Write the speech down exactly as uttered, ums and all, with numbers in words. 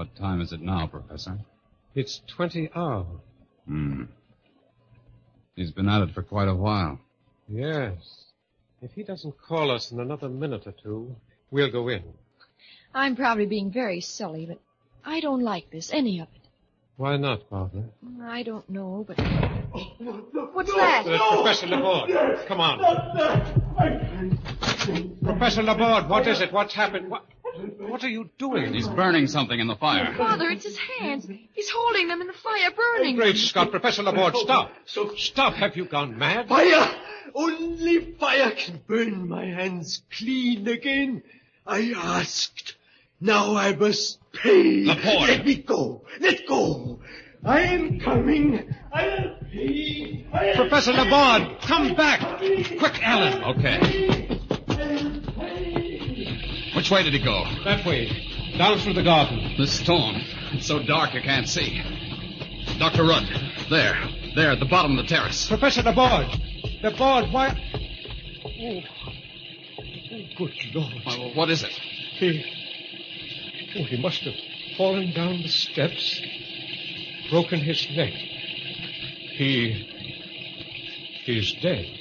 What time is it now, Professor? It's twenty hours. Hmm. He's been at it for quite a while. Yes. If he doesn't call us in another minute or two, we'll go in. I'm probably being very silly, but I don't like this, any of it. Why not, Barbara? I don't know, but... What's that? Uh, Professor Laborde, come on. Professor Laborde, what is it? What's happened? What, what are you doing? He's burning something in the fire. Father, it's his hands. He's holding them in the fire, burning Great them. Scott, Professor Laborde, stop. Stop, have you gone mad? Fire! Only fire can burn my hands clean again. I asked. Now I must pay. Laporte. Let me go. Let go. I am coming. I'll pay. I'll Professor pay. Laborde, come back. Quick, Alan. Okay. Which way did he go? That way. Down through the garden. The storm. It's so dark you can't see. Doctor Rudd. There. There, at the bottom of the terrace. Professor Laborde. Laborde, why... Oh, oh good Lord. Uh, what is it? He... Oh, he must have fallen down the steps, broken his neck. He... He's dead.